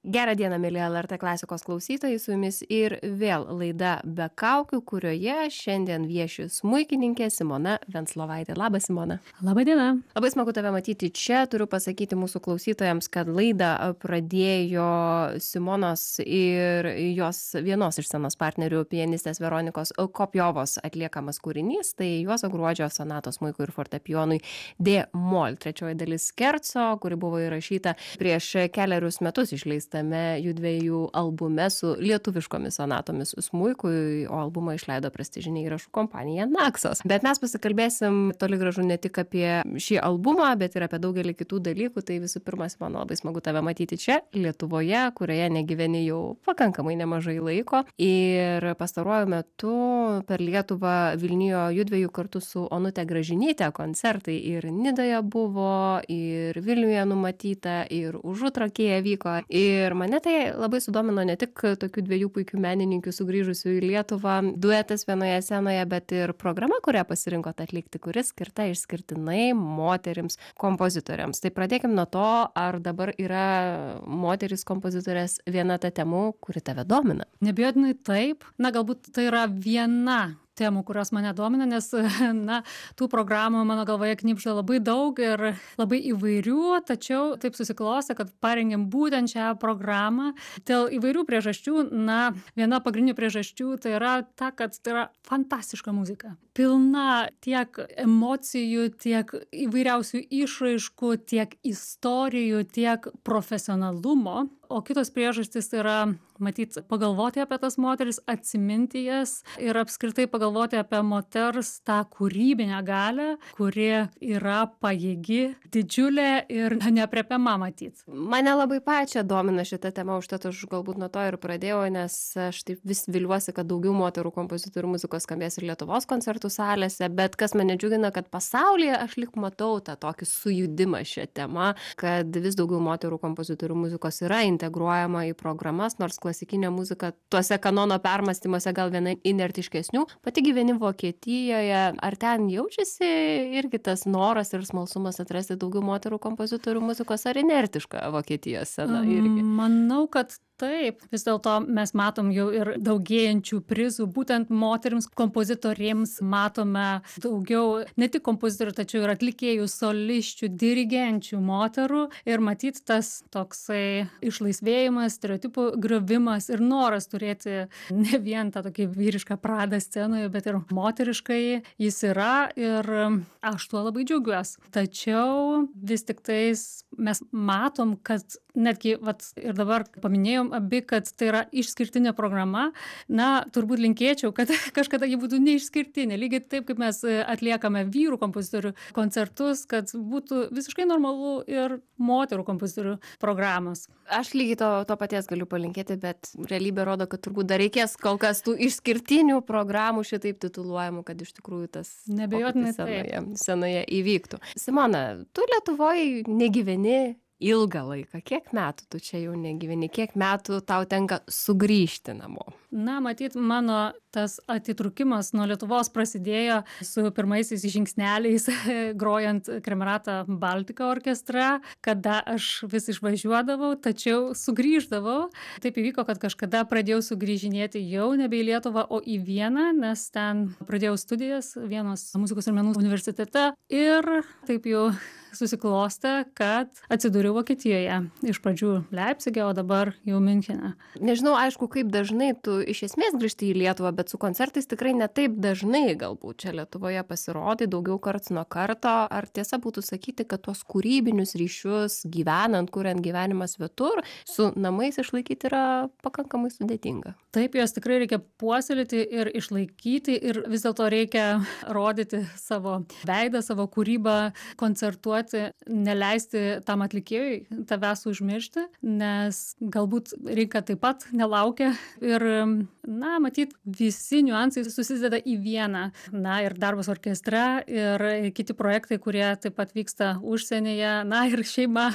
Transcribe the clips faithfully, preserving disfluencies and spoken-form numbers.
Gerą dieną, mėly L R T klasikos klausytojai, su jumis ir vėl laida Be kaukių, kurioje šiandien vieši smuikininkė Simona Venclovaitė. Labas, Simona. Labą dieną. Labai smagu tave matyti čia. Turiu pasakyti mūsų klausytojams, kad laidą pradėjo Simonos ir jos vienos iš scenos partnerių pianistės Veronikos Kopjovos atliekamas kūrinys. Tai Juozo Gruodžio sonatos smuikui ir fortepijonui D mol. Trečioji dalis skerco, kuri buvo įrašyta prieš keliarius metus išleista judviejų albume su lietuviškomis sonatomis smuikui, o albumą išleido prestižinė įrašų kompanija Naxos. Bet mes pasikalbėsim toli gražu ne tik apie šį albumą, bet ir apie daugelį kitų dalykų. Tai visų pirma, man labai smagu tave matyti čia, Lietuvoje, kurioje negyveni jau pakankamai nemažai laiko. Ir pastaruoju metu per Lietuvą Vilnijo judviejų kartu su Onute Gražinyte koncertai ir Nidoje buvo, ir Vilniuje numatyta, ir Užutrakėje vyko. Ir Ir mane tai labai sudomino ne tik tokių dviejų puikių menininkių sugrįžusių į Lietuvą, duetas vienoje scenoje, bet ir programa, kurią pasirinkot atlikti, kuris skirta išskirtinai moterims kompozitoriams. Tai pradėkim nuo to, ar dabar yra moteris kompozitorės viena ta temų, kuri tave domina? Nebijotinai taip. Na, galbūt tai yra viena temų, kurios mane domina, nes, na, tų programų mano galvoje knibžda labai daug ir labai įvairių, tačiau taip susiklostė, kad parengėm būtent šią programą dėl įvairių priežasčių. Na, viena pagrindinių priežasčių tai yra ta, kad tai yra fantastiška muzika. Pilna tiek emocijų, tiek įvairiausių išraiškų, tiek istorijų, tiek profesionalumo. O kitos priežastys yra, matyt, pagalvoti apie tas moteris, atsiminti jas ir apskritai pagalvoti apie moters tą kūrybinę galią, kuri yra pajėgi, didžiulė ir neaprėpiama, matyt. Mane labai pačią domina šita tema, užtat aš galbūt nuo to ir pradėjau, nes aš taip vis viliuosi, kad daugiau moterų kompozitorių muzikos skambės ir Lietuvos koncertų salėse, bet kas mane džiugina, kad pasaulyje aš lik matau tą tokį sujudimą šią temą, kad vis daugiau moterų kompozitorių muzikos yra integruojama į programas, nors klasikinė muzika tuose kanono permastymuose gal viena inertiškesnių. Pati gyveni Vokietijoje, ar ten jaučiasi irgi tas noras ir smalsumas atrasti daugiau moterų kompozitorių muzikos, ar inertiška Vokietijos scena irgi? Manau, kad taip. Vis dėlto mes matom jau ir daugėjančių prizų. Būtent moterims kompozitorėms matome daugiau ne tik kompozitorių, tačiau ir atlikėjų, solisčių, dirigenčių moterų. Ir matyt, tas toksai išlaisvėjimas, stereotipų griovimas ir noras turėti ne vien tą tokį vyrišką pradą scenoje, bet ir moteriškai jis yra. Ir aš tuo labai džiaugiuosi. Tačiau vis tik tais mes matom, kad netgi, vat, ir dabar paminėjom abi, kad tai yra išskirtinė programa. Na, turbūt linkėčiau, kad kažkada ji būtų neišskirtinė. Lygiai taip, kaip mes atliekame vyrų kompozitorių koncertus, kad būtų visiškai normalu ir moterų kompozitorių programos. Aš lygiai to, to paties galiu palinkėti, bet realybė rodo, kad turbūt dar reikės kol kas tų išskirtinių programų šitaip tituluojamų, kad iš tikrųjų tas nebejotinai senoje, senoje įvyktų. Simona, tu Lietuvoje negyveni ilgą laiką. Kiek metų tu čia jau negyveni? Kiek metų tau tenka sugrįžti namo? Na, matyt, mano tas atitrukimas nuo Lietuvos prasidėjo su pirmaisiais žingsneliais grojant Kremerata Baltika orkestra, kada aš vis išvažiuodavau, tačiau sugrįždavau. Taip įvyko, kad kažkada pradėjau sugrįžinėti jau nebe į Lietuvą, o į Vieną, nes ten pradėjau studijas Vienos muzikos ir menų universitete ir taip jau susiklostė, kad atsidūriau Vokietijoje. Iš pradžių Leipcige, o dabar jau Miunchene. Nežinau, aišku, kaip dažnai tu iš esmės grįžti į Lietuvą, bet su koncertais tikrai ne taip dažnai galbūt čia Lietuvoje pasirodai, daugiau karts nuo karto. Ar tiesa būtų sakyti, kad tuos kūrybinius ryšius gyvenant, kuriant gyvenimą svetur, su namais išlaikyti yra pakankamai sudėtinga? Taip, juos tikrai reikia puoselėti ir išlaikyti ir vis dėlto reikia rodyti savo veidą, savo kūrybą, koncertuoti, neleisti tam atlikėjui tavęs užmiršti, nes galbūt rinka taip pat nelaukia ir, na, matyt, visi niuansai susideda į vieną. Na, ir darbas orkestre, ir kiti projektai, kurie taip pat vyksta užsienyje, na, ir šeima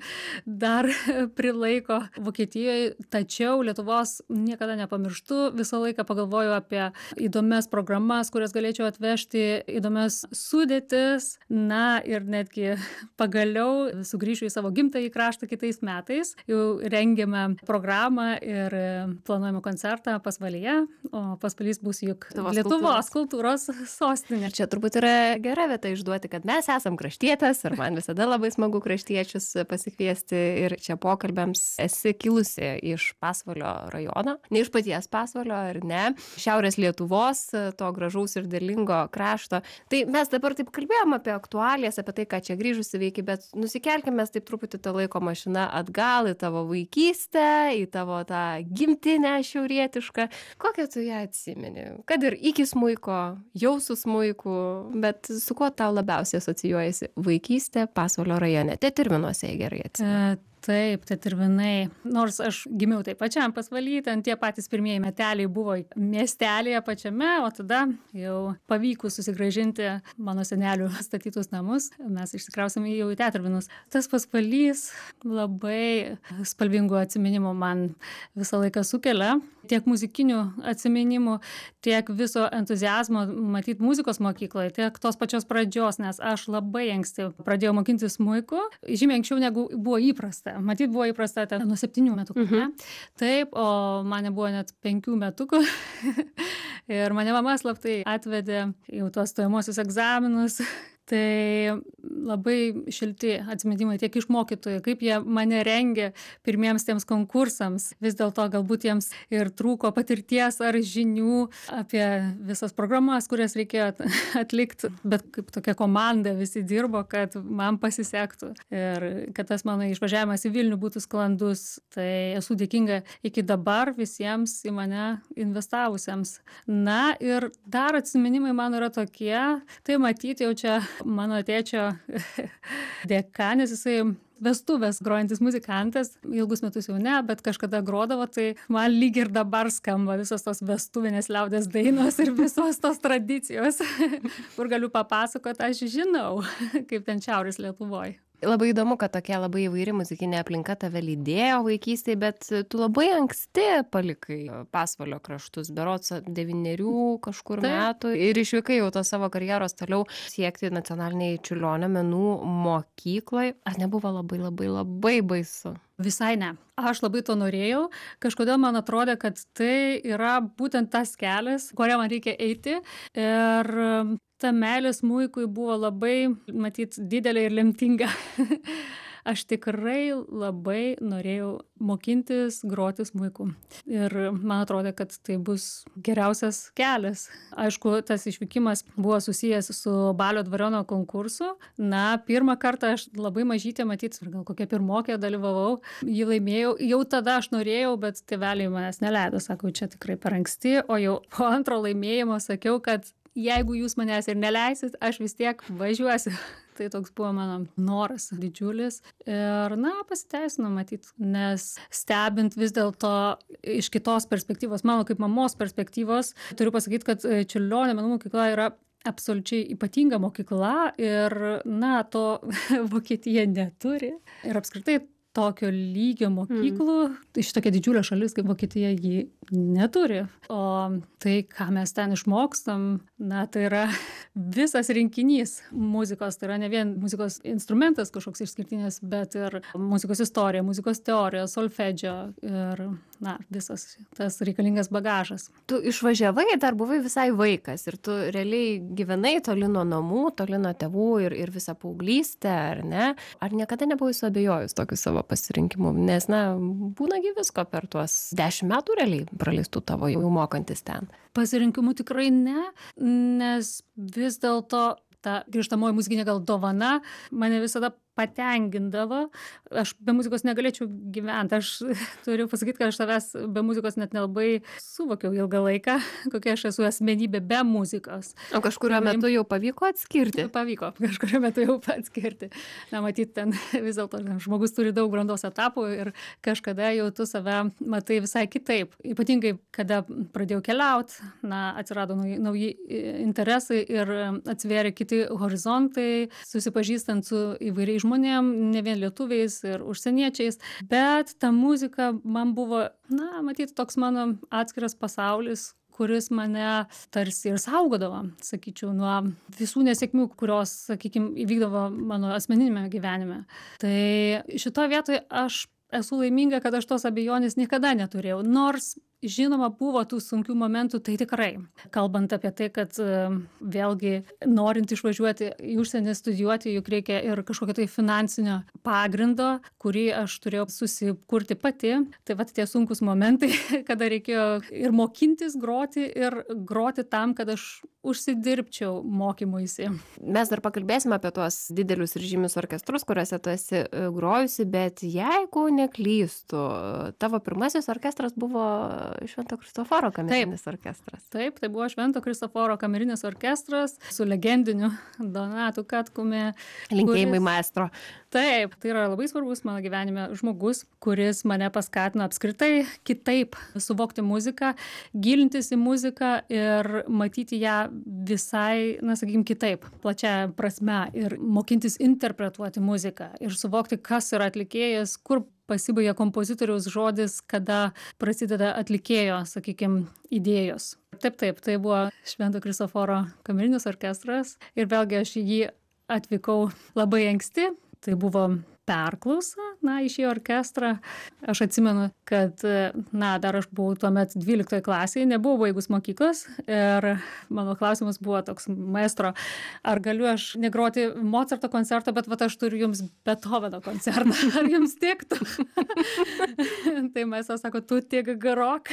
dar prilaiko Vokietijoje, tačiau Lietuvos niekada nepamirštu, visą laiką pagalvoju apie įdomias programas, kurias galėčiau atvežti, įdomias sudėtis, na, ir netgi tai pagaliau sugrįšiu į savo gimtąjį kraštą kitais metais. Jau rengiame programą ir planuojame koncertą Pasvalyje, o Pasvalys bus juk Lietuvos kultūros sostinė. Čia turbūt yra gera vieta išduoti, kad mes esam kraštietės ir man visada labai smagu kraštiečius pasikviesti ir čia pokalbėms. Esi kilusi iš Pasvalio rajono, ne iš paties Pasvalio, ar ne, šiaurės Lietuvos, to gražaus ir derlingo krašto. Tai mes dabar taip kalbėjom apie aktualijas, apie tai, ką čia grįžusi veiki, bet nusikelkime taip truputį tą laiko mašiną atgal į tavo vaikystę, į tavo tą gimtinę šiaurietišką. Kokią tu ją atsimeni? Kad ir iki smuiko, jau su smuiku, bet su kuo tau labiausiai asocijuojasi vaikystė Pasvalio rajone? Tetervinuose gerai atsimeni. E, Taip, Tetervinai. Nors aš gimiau taip pačiam Pasvaly, ten tie patys pirmieji meteliai buvo miestelėje pačiame, o tada jau pavykus susigrąžinti mano senelių statytus namus, mes išsikrausėme jau į Tetervinus. Tas Pasvalys labai spalvingų atsiminimų man visą laiką sukelia, tiek muzikinių atsiminimų, tiek viso entuziazmo matyti muzikos mokykloje, tiek tos pačios pradžios, nes aš labai anksti pradėjau mokintis smuiku, žymiai anksčiau negu buvo įprasta. Matyt, buvo įprasta ten nuo septynių metukų. Mhm. Taip, o mane buvo net penkių metukų. Ir mane mama slaptai atvedė jau tuos stojamosius egzaminus. Tai labai šilti atsiminimai tiek iš mokytojų, kaip jie mane rengė pirmiems tiems konkursams. Vis dėlto galbūt jiems ir trūko patirties ar žinių apie visas programas, kurias reikėjo atlikti. Bet kaip tokia komanda visi dirbo, kad man pasisektų. Ir kad tas mano išvažiavimas į Vilnių būtų sklandus. Tai esu dėkinga iki dabar visiems į mane investavusiems. Na ir dar atsiminimai man yra tokie, tai matyti jau čia mano tėčio dėka, nes jisai vestuvės grojantis muzikantas, ilgus metus jau ne, bet kažkada grodavo, tai man lyg ir dabar skamba visos tos vestuvinės liaudės dainos ir visos tos tradicijos, kur galiu papasakoti, aš žinau, kaip ten šiaurės Lietuvoje. Labai įdomu, kad tokia labai įvairi muzikinė aplinka tave lydėjo vaikystėje, bet tu labai anksti palikai Pasvalio kraštus, berods devynerių kažkur Taip. metų ir išvykai jau tos savo karjeros toliau siekti nacionaliniai Čiurlionio menų mokyklai. Ar nebuvo labai labai labai baisu? Visai ne. Aš labai to norėjau. Kažkodėl man atrodė, kad tai yra būtent tas kelias, kurią man reikia eiti. Ir ta meilė smuikui buvo labai, matyt, didelė ir lemtinga. Aš tikrai labai norėjau mokintis groti smuiku. Ir man atrodė, kad tai bus geriausias kelias. Aišku, tas išvykimas buvo susijęs su Balio dvariono konkursu. Na, pirmą kartą aš labai mažytė, matyt, ir gal kokia pirmokė dalyvavau, jį laimėjau. Jau tada aš norėjau, bet tėveliai manęs neleido. Sakau, čia tikrai per anksti. O jau po antro laimėjimo sakiau, kad jeigu jūs manęs ir neleisit, aš vis tiek važiuosiu. Tai toks buvo mano noras didžiulis. Ir, na, pasiteisino matyt, nes stebint vis dėlto iš kitos perspektyvos, mano kaip mamos perspektyvos, turiu pasakyti, kad Čiurlionio menų mokykla yra absoliučiai ypatinga mokykla ir, na, to Vokietija neturi. Ir apskritai tokio lygio mokyklų, mm. iš tokia didžiulė šalis kaip Vokietija jį neturi. O tai, ką mes ten išmokstam, na, tai yra visas rinkinys muzikos. Tai yra ne vien muzikos instrumentas kažkoks išskirtinis, bet ir muzikos istorija, muzikos teorija, solfedžio ir, na, visas tas reikalingas bagažas. Tu išvažiavai, dar buvai visai vaikas ir tu realiai gyvenai toli nuo namų, toli nuo tėvų ir, ir visą paauglystę, ar ne? Ar niekada nebuvai suabejojus tokiu savo pasirinkimų, nes, na, būnagi visko per tuos dešimt metų realiai praleistų tavo jau mokantis ten. Pasirinkimų tikrai ne, nes vis dėlto ta grįžtamoji muzikinė gal dovana mane visada patenkindavo. Aš be muzikos negalėčiau gyventi. Aš turiu pasakyti, kad aš savęs be muzikos net nelabai suvokiau ilgą laiką, kokia aš esu asmenybė be muzikos. O kažkurio tai, metu jau pavyko atskirti? Pavyko, kažkurio metu jau atskirti. Na, matyt, ten vis dėlto žmogus turi daug brandos etapų ir kažkada jau tu save matai visai kitaip. Ypatingai, kada pradėjau keliauti, na, atsirado nauji, nauji interesai ir atsivėrė kiti horizontai, susipažįstant su įvairiais žmonėm, ne vien lietuviais ir užsieniečiais, bet ta muzika man buvo, na, matyt, toks mano atskiras pasaulis, kuris mane tarsi ir saugodavo, sakyčiau, nuo visų nesėkmių, kurios, sakykime, įvykdavo mano asmeninėme gyvenime. Tai šitoje vietoje aš esu laiminga, kad aš tos abejonės niekada neturėjau. Nors, žinoma, buvo tų sunkių momentų, tai tikrai. Kalbant apie tai, kad vėlgi norint išvažiuoti į užsienį studijuoti, juk reikia ir kažkokio tai finansinio pagrindo, kurį aš turėjau susikurti pati. Tai vat tie sunkus momentai, kada reikėjo ir mokintis groti, ir groti tam, kad aš užsidirbčiau mokymuisi. Mes dar pakalbėsime apie tuos didelius ir žymius orkestrus, kuriuose tu esi grojusi, bet jeigu neklystu, tavo pirmasis orkestras buvo Švento Kristoforo kamerinis Taip. orkestras. Taip, tai buvo Švento Kristoforo kamerinis orkestras su legendiniu Donatu Katkumi. Linkėjimai kuris- maestro. Taip, tai yra labai svarbus mano gyvenime žmogus, kuris mane paskatino apskritai kitaip suvokti muziką, gilintis į muziką ir matyti ją visai, na, sakykim, kitaip, plačia prasme ir mokintis interpretuoti muziką ir suvokti, kas yra atlikėjas, kur pasibaigia kompozitoriaus žodis, kada prasideda atlikėjo, sakykim, idėjos. Taip, taip, tai buvo Švento Kristoforo kamerinis orkestras ir vėlgi aš į jį atvykau labai anksti. Tai buvo perklausa, na, į šį orkestrą. Aš atsimenu, kad, na, dar aš buvau tuomet dvyliktoje klasėje, nebuvau baigus mokyklos ir mano klausimas buvo toks: maestro, ar galiu aš negroti Mocarto koncertą, bet vat aš turiu jums Beethoveno koncertą, ar jums tiktų? Tai maestras sako, tu tik grok.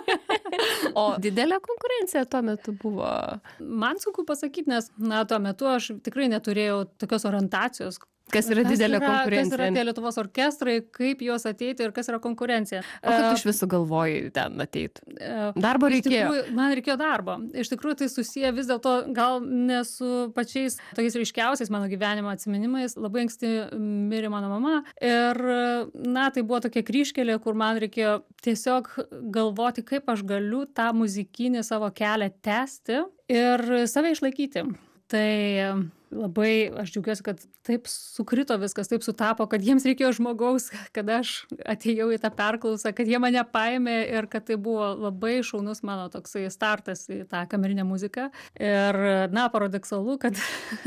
O didelė konkurencija tuo metu buvo? Man sunku pasakyti, nes, na, tuo metu aš tikrai neturėjau tokios orientacijos. Kas yra didelė yra, konkurencija? Kas yra tie Lietuvos orkestrai, kaip juos ateiti ir kas yra konkurencija. O kad tu iš viso galvoji ten ateit? E, Darbo iš reikėjo? tikrųjų, man reikėjo darbo. Iš tikrųjų, tai susiję vis dėlto gal ne su pačiais tokiais ryškiausiais mano gyvenimo atsiminimais. Labai anksti mirė mano mama ir, na, tai buvo tokia kryžkelė, kur man reikėjo tiesiog galvoti, kaip aš galiu tą muzikinį savo kelią tęsti ir save išlaikyti. Tai labai aš džiaugiuosi, kad taip sukrito viskas, taip sutapo, kad jiems reikėjo žmogaus, kad aš atėjau į tą perklausą, kad jie mane paėmė ir kad tai buvo labai šaunus mano toksai startas į tą kamerinę muziką. Ir, na, paradoksalu, kad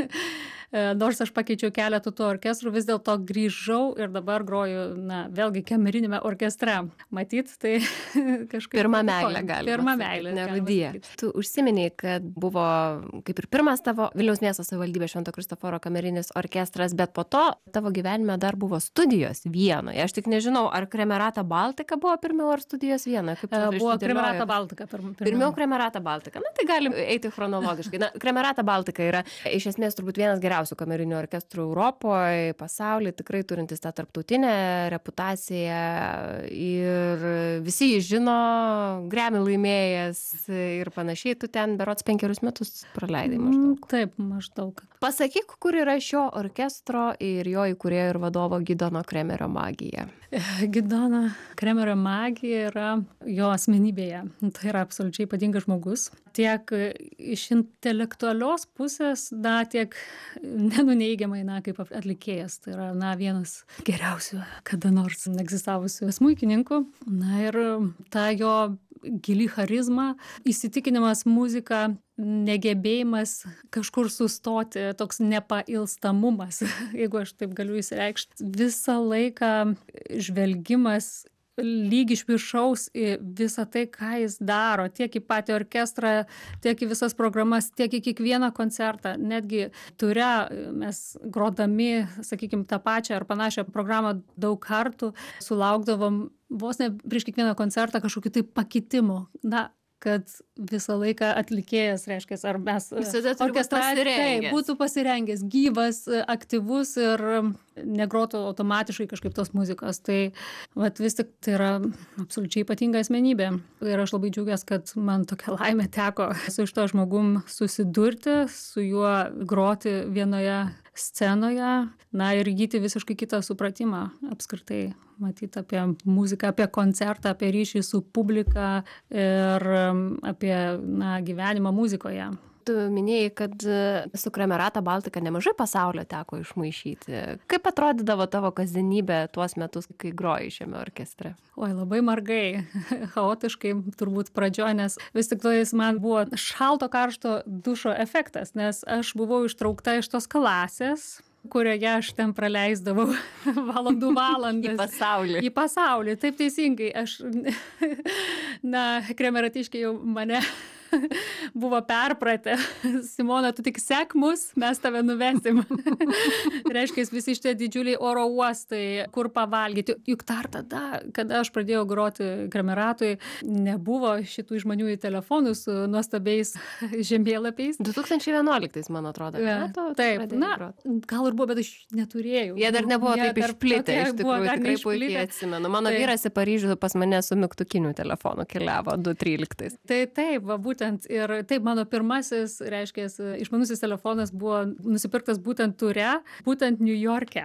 nors aš pakeičiau keletą tų orkestrų, vis dėlto grįžau ir dabar groju, na, vėlgi kamerinėme orkestre. Matyt, tai kažkaip... Pirma meilė, galima Pirma sakyti, meilė. nerūdija. Tu užsiminei, kad buvo kaip ir pirmas tavo Vilniaus miesto savivaldybės Švento Kristoforo kamerinis orkestras, bet po to tavo gyvenime dar buvo studijos Vienoje. Aš tik nežinau, ar Kremerata Baltika buvo pirmiau, ar studijos Vienoje. Kaip E, Buvo Kremerata Baltika. Pirm, Pirmiau Kremerata Baltika. Na, tai galim eiti chronologiškai. Na, Kremerata Baltika yra iš esmės turbūt vienas geriausių kamerinių orkestrų Europoje, pasaulyje, tikrai turintis tą tarptautinę reputaciją ir visi jį žino, Grammy laimėjęs ir panašiai. Tu ten berods penkerius metus praleidai maždaug. Taip, maždaug. Pasakyk, kur yra šio orkestro ir jo įkūrėjo ir vadovo Gidono Kremerio magija. Gidono Kremerio magija yra jo asmenybėje. Tai yra absoliučiai ypatingas žmogus. Tiek iš intelektualios pusės, na, tiek nenuneigiamai, na, kaip atlikėjas. Tai yra, na, vienas geriausių kada nors egzistavusių smuikininkų. Na ir ta jo gili charizma, įsitikinimas muzika, negebėjimas kažkur sustoti, toks nepailstamumas, jeigu aš taip galiu įsireikšti, visą laiką žvelgimas lyg iš viršaus į visą tai, ką jis daro, tiek į patį orkestrą, tiek į visas programas, tiek į kiekvieną koncertą. Netgi ture mes grodami, sakykime, tą pačią ar panašią programą daug kartų sulaukdavom vos ne prieš kiekvieną koncertą kažkokių tai pakitimų. Na, kad visą laiką atlikėjas, reiškia, ar mes Visada turi būt pasirengęs. būtų pasirengęs, gyvas, aktyvus ir negrotų automatiškai kažkaip tos muzikos. Tai vat, vis tik tai yra absoliučiai ypatinga asmenybė. Ir aš labai džiaugiuosi, kad man tokia laimė teko su iš to žmogum susidurti, su juo groti vienoje scenoje, na ir įgyti visiškai kitą supratimą apskritai, matyti apie muziką, apie koncertą, apie ryšį su publika ir apie, na, gyvenimą muzikoje. tu minėjai, kad su Kramerata Baltica nemažai pasaulio teko išmaišyti. Kaip atrodydavo tavo kasdienybė tuos metus, kai grojai šiame orkestre? Oi, labai margai, chaotiškai turbūt pradžioje, nes vis tik to jis man buvo šalto karšto dušo efektas, nes aš buvau ištraukta iš tos klasės, kurioje aš ten praleisdavau valandų valandas. Į pasaulį. Į pasaulį, taip teisingai. Aš, na, kremeratiškai jau mane buvo perpratę. Simona, tu tik sek mus, mes tave nuvesim. Reiškia, visi šitie didžiuliai oro uostai, kur pavalgyti. Juk dar tada, kada aš pradėjau groti Krameratui, nebuvo šitų išmaniųjų telefonų su nuostabiais žemėlapiais. du tūkstančiai vienuoliktais, man atrodo. Ja, taip, na, gal ir buvo, bet aš neturėjau. Jie dar nebuvo Jie taip dar išplitę, tokie iš buvo tikrųjų, dar tikrai neišplitę. puikiai atsimenu. Mano Tai- vyras į Paryžių pas mane su mygtukiniu telefonu keliavo du tryliktais. Tai taip, va, būtent ir taip mano pirmasis, reiškia, išmanusis telefonas buvo nusipirktas būtent ture, būtent New York'e.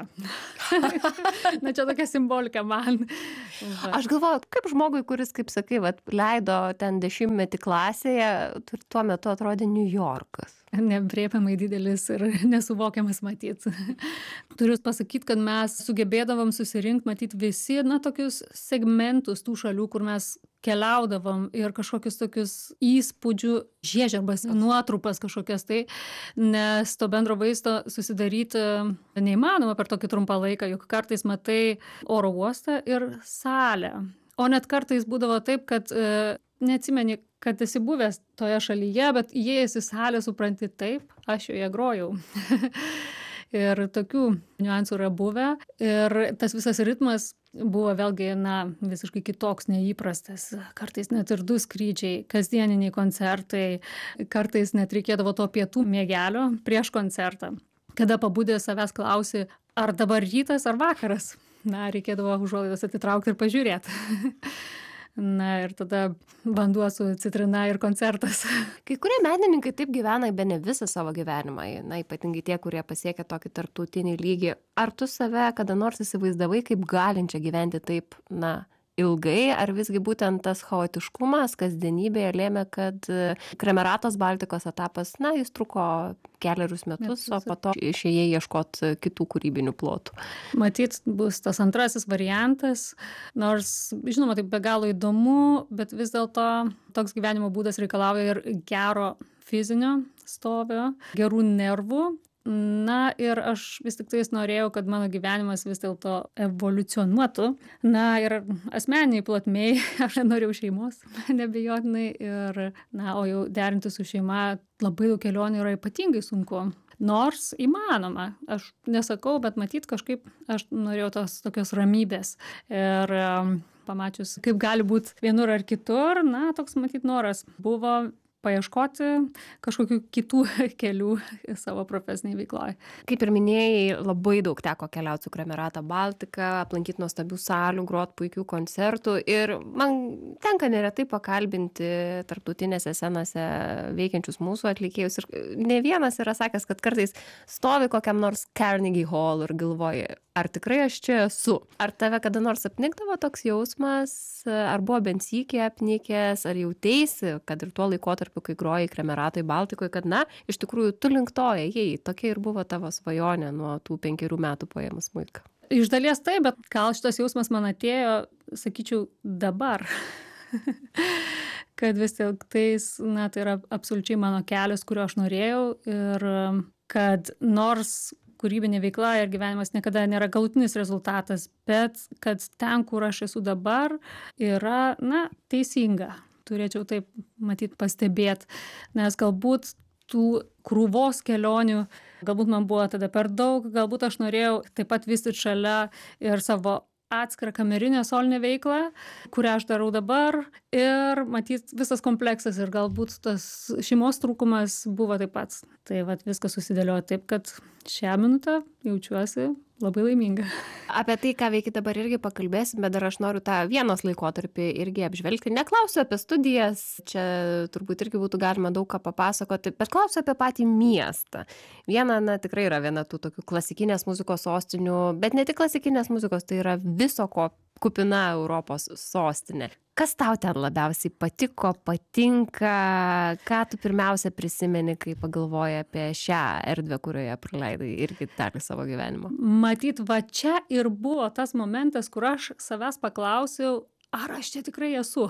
Na, čia tokia simbolika man. Va. Aš galvoju, kaip žmogui, kuris, kaip sakai, vat, leido ten dešimtmetį klasėje, tu- tuo metu atrodė New Yorkas. Neaprėpiamai didelis ir nesuvokiamas matyt. Turiu pasakyti, kad mes sugebėdavom susirinkti, matyti visi, na, tokius segmentus tų šalių, kur mes keliaudavom ir kažkokius tokius įspūdžių žiežirbas, nuotrupas kažkokias tai, nes to bendro vaizdo susidaryti neįmanoma per tokį trumpą laiką, juk kartais matai oro uostą ir salę. O net kartais būdavo taip, kad e, neatsimeni, kad esi buvęs toje šalyje, bet įėjęs į salę supranti taip, aš joje grojau. Ir tokių niuansų yra buvę. Ir tas visas ritmas buvo vėlgi, na, visiškai kitoks, neįprastas. Kartais net ir du skrydžiai, kasdieniniai koncertai, kartais net reikėdavo to pietų miegelio prieš koncertą. Kada pabudęs savęs klausi, ar dabar rytas ar vakaras. Na, reikėdavo užuolaidas atitraukti ir pažiūrėti. Na ir tada vanduo su citrina ir koncertas. Kai kurie menininkai taip gyvena bene visą savo gyvenimą, na, ypatingai tie, kurie pasiekia tokį tarptautinį lygį. Ar tu save kada nors įsivaizdavai kaip galinčią gyventi taip, na, ilgai, ar visgi būtent tas chaotiškumas kasdienybėje lėmė, kad Krameratos Baltikos etapas, na, jis truko keliarius metus, o po to išėjai ieškot kitų kūrybinių plotų? Matyt, bus tas antrasis variantas, nors, žinoma, tai be galo įdomu, bet vis dėlto toks gyvenimo būdas reikalauja ir gero fizinio stovio, gerų nervų. Na ir aš vis tik tais norėjau, kad mano gyvenimas vis dėlto evoliucionuotų. Na ir asmeniniai plotmei aš norėjau šeimos, nebejotinai. Ir, na, o jau derinti su šeima labai daug kelionių yra ypatingai sunku. Nors įmanoma, aš nesakau, bet matyt kažkaip aš norėjau tos tokios ramybės. Ir um, pamačius, kaip gali būti vienur ar kitur, na, toks matyt noras buvo paieškoti kažkokių kitų kelių savo profesiniai veikloje. Kaip ir minėjai, labai daug teko keliauti su Kramerata Baltica, aplankyti nuostabių salių, grot puikių koncertų ir man tenka neretai pakalbinti tarptautinėse scenose veikiančius mūsų atlikėjus ir ne vienas yra sakęs, kad kartais stovi kokiam nors Carnegie Hall ir galvoji, ar tikrai aš čia esu? Ar tave kada nors apnikdavo toks jausmas, ar buvo bent sykį apnikęs, ar jauteisi, kad ir tuo laikotarpiu, kai grojai Krameratoj Baltikoje, kad, na, iš tikrųjų tu link to ėjai, tokia ir buvo tavo svajonė nuo tų penkerių metų paėmus smuiką? Iš dalies taip, bet gal šitas jausmas man atėjo, sakyčiau, dabar. Kad vis tik tais, na, tai yra absoliučiai mano kelias, kurio aš norėjau ir kad nors kūrybinė veikla ir gyvenimas niekada nėra galutinis rezultatas, bet kad ten, kur aš esu dabar, yra, na, teisinga. Turėčiau taip, matyt, pastebėti, nes galbūt tų krūvos kelionių, galbūt man buvo tada per daug, galbūt aš norėjau taip pat vystyti šalia ir savo atskirą kamerinę solinę veiklą, kurią aš darau dabar ir matyt visas kompleksas ir galbūt tas šeimos trūkumas buvo taip pat. Tai vat viskas susidėliojo taip, kad šią minutę jaučiuosi labai laiminga. Apie tai, ką veiki dabar irgi pakalbėsim, bet dar aš noriu tą vienos laikotarpį irgi apžvelgti. Neklausiu apie studijas, čia turbūt irgi būtų galima daug ką papasakoti, bet klausiu apie patį miestą. Viena, na, tikrai yra viena tų tokių klasikinės muzikos sostinių, bet ne tik klasikinės muzikos, tai yra viso ko kupina Europos sostinė. Kas tau ten labiausiai patiko, patinka, ką tu pirmiausia prisimeni, kai pagalvoji apie šią erdvę, kurioje praleidai irgi dalį savo gyvenimo? Matyt, va čia ir buvo tas momentas, kur aš savęs paklausiau, ar aš čia tikrai esu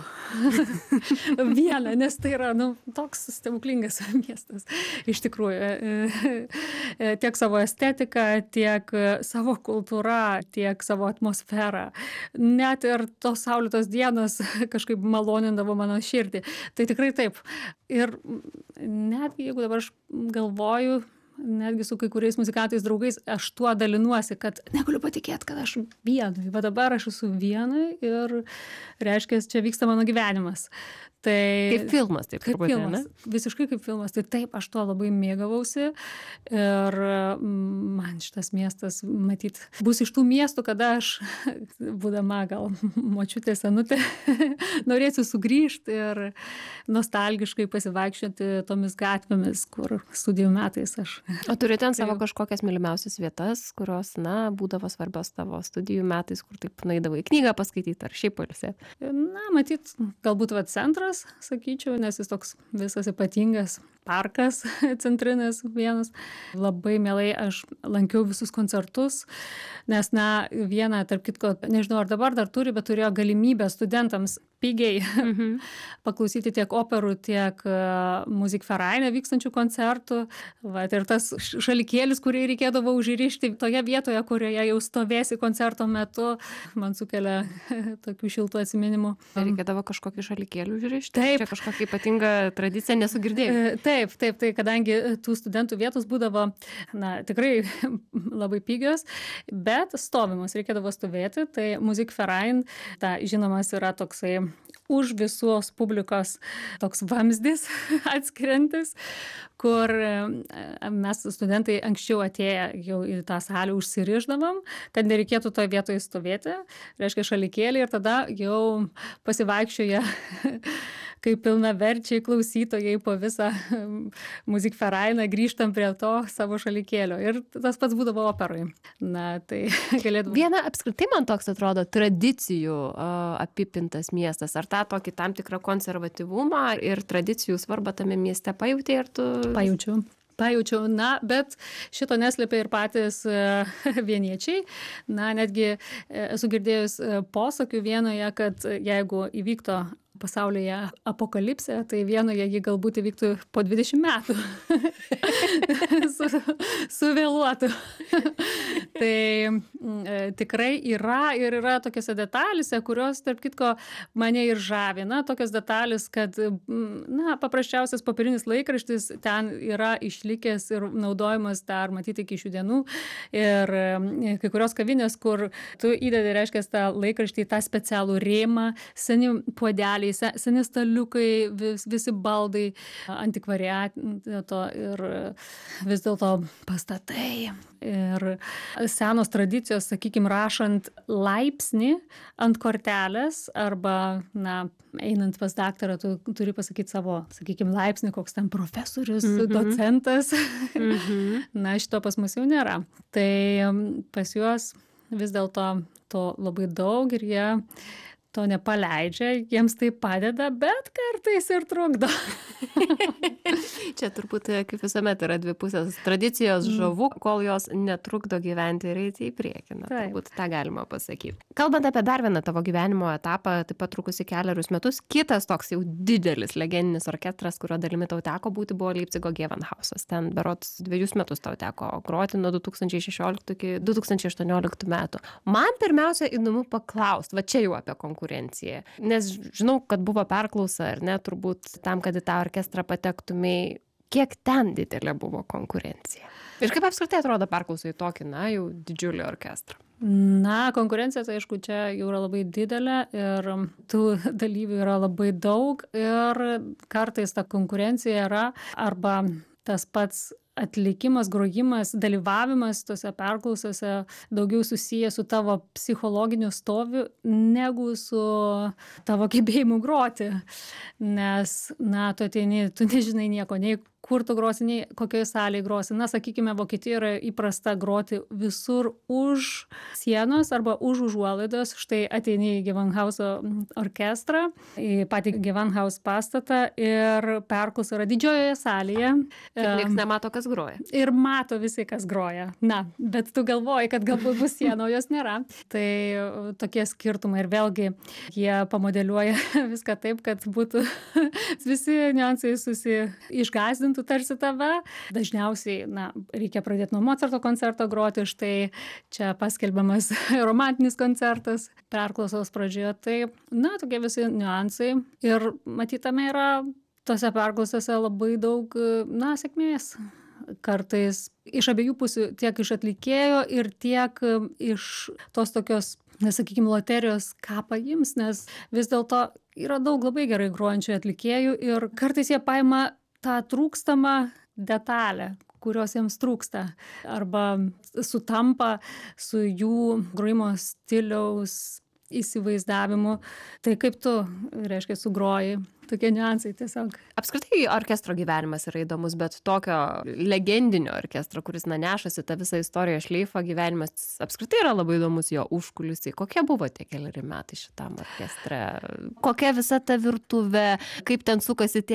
viena, nes tai yra nu, toks stebuklingas miestas. Iš tikrųjų, tiek savo estetika, tiek savo kultūra, tiek savo atmosfera. Net ir tos saulėtos dienos kažkaip malonindavo mano širdį. Tai tikrai taip. Ir netgi jeigu dabar aš galvoju, netgi su kai kuriais muzikantais draugais, aš tuo dalinuosi, kad negaliu patikėti, kad aš vienui. Va dabar aš esu vienui ir reiškia, čia vyksta mano gyvenimas. Tai, kaip filmas, taip. Kaip filmas, ne? Visiškai kaip filmas. Tai taip, aš tuo labai mėgavausi ir man šitas miestas, matyt, bus iš tų miestų, kada aš, būdama gal močiutė senutė, norėsiu sugrįžti ir nostalgiškai pasivaikščioti tomis gatvėmis, kur studijų metais aš. O turi ten savo kažkokias mylimiausias vietas, kurios, na, būdavo svarbios tavo studijų metais, kur taip nueidavai knygą paskaityti ar šiaip pailsėti? Na, matyt, galbūt va centras, sakyčiau, nes jis toks visas ypatingas parkas centrinis vienas. Labai mielai aš lankiau visus koncertus, nes, na, vieną, tarp kitko, nežinau, ar dabar dar turi, bet turėjo galimybę studentams pigiai mhm. paklausyti tiek operų, tiek uh, Musikvereine vykstančių koncertų. Va, ir tas šalikėlis, kurį reikėdavo užrišti toje vietoje, kurioje jau stovėsi koncerto metu, man sukelia tokių šiltų atsiminimų. Reikėdavo kažkokį šalikėlį užrišti? Taip. Čia kažkokia ypatinga tradicija, nesu girdėjus. Taip, taip, tai kadangi tų studentų vietos būdavo, na, tikrai labai pigios, bet stovimus reikėdavo stovėti, tai Musikverein, ta, žinomas, yra toksai už visos publikos toks vamzdis atskiriantis, kur mes studentai anksčiau atėję jau į tą salę užsirišdavom, kad nereikėtų toje vietoje stovėti, reiškia šalikėlį, ir tada jau pasivaikščioja kaip pilnaverčiai klausytojai po visą Musikvereiną, grįžtam prie to savo šalikėlio. Ir tas pats būdavo operoj. Na, tai galėtų... Viena apskritai man toks atrodo tradicijų uh, apipintas miestas. Ar tą tokį tam tikrą konservatyvumą ir tradicijų svarbą tame mieste pajutė ir tu... Pajaučiau. Pajaučiau, na, bet šito neslėpia ir patys vieniečiai. Na, netgi esu girdėjus posakių vienoje, kad jeigu įvyktų pasaulyje apokalipsė, tai vienoje jį galbūt įvyktų po dvidešimt metų. su, suvėluotų. Tai e, tikrai yra ir yra tokiose detalėse, kurios, tarp kitko, mane ir žavi. Na, tokios detalės, kad, na, paprasčiausias papirinis laikraštis ten yra išlikęs ir naudojimas dar matyti iki šių dienų. Ir e, kai kurios kavinės, kur tu įdedi, reiškia, tą laikraštį, tą specialų rėmą, seni puodeliai, seni staliukai, vis, visi baldai, antikvariato ir vis dėlto pastatai. Ir senos tradicijos, sakykime, rašant laipsnį ant kortelės arba, na, einant pas daktarą, tu turi pasakyti savo, sakykime, laipsnį, koks ten profesorius, mm-hmm. docentas. Mm-hmm. Na, šito pas mus jau nėra. Tai pas juos vis dėlto to labai daug ir jie to nepaleidžia, jiems tai padeda, bet kartais ir trukdo. Čia turbūt, kaip visuomet, yra dvi pusės tradicijos žavu, kol jos netrukdo gyventi ir eiti į priekį. Na, turbūt tą galima pasakyti. Kalbant apie dar vieną tavo gyvenimo etapą, taip pat trukusi keliarius metus, kitas toks jau didelis legendinis orkestras, kurio dalimi tau teko būti, buvo Leipzigo Gewandhausas. Ten berods dviejus metus tau teko groti nuo du tūkstančiai šešioliktų iki du tūkstančiai aštuonioliktų metų. Man pirmiausia įdomu paklausti, va čia jau apie konkurenciją. Nes žinau, kad buvo perklausa, ar ne, turbūt tam, kad į tą orkestrą patektumai, kiek ten didelė buvo konkurencija. Ir kaip apskritai atrodo perklausai tokį, na, jau didžiulį orkestrą? Na, konkurencija, tai aišku, čia jau yra labai didelė ir tų dalyvių yra labai daug ir kartais ta konkurencija yra arba tas pats atlikimas, grojimas, dalyvavimas tose perklausose daugiau susijęs su tavo psichologiniu stoviu negu su tavo gebėjimu groti. Nes, na, tu ateini, tu nežinai nieko, nei kur tu grosi, nei kokioj salėj grosi. Na, sakykime, Vokietijoje yra įprasta groti visur už sienos arba už užuolaidos. Štai ateini į Gewandhauso orkestrą, į patį Gewandhaus pastatą ir perklausa yra didžiojoje salėje. Tik nieks nemato, kas groja. Ir mato visi, kas groja. Na, bet tu galvoji, kad galbūt bus siena, o jos nėra. Tai tokie skirtumai ir vėlgi jie pamodeliuoja viską taip, kad būtų visi niuansai susi išgąsdintų tarsi tave. Dažniausiai, na, reikia pradėti nuo Mocarto koncerto groti, štai čia paskelbiamas romantinis koncertas perklausos pradžioje. Tai, na, tokie visi niuansai. Ir matytame yra tose perklausose labai daug, na, sėkmės. Kartais iš abiejų pusių, tiek iš atlikėjo ir tiek iš tos tokios, nesakykime, loterijos, ką paims, nes vis dėlto yra daug labai gerai grojančių atlikėjų ir kartais jie paima tą trūkstamą detalę, kurios jiems trūksta, arba sutampa su jų grojimo stiliaus įsivaizdavimu. Tai kaip tu, reiškia, sugroji, tokie niuansai tiesiog. Apskritai orkestro gyvenimas yra įdomus, bet tokio legendinio orkestro, kuris na nešasi tą visą istoriją šleifą, gyvenimas apskritai yra labai įdomus, jo užkulisiai. Kokie buvo tie keliari metai šitam orkestre? Kokia visa ta virtuvė, kaip ten sukasi tie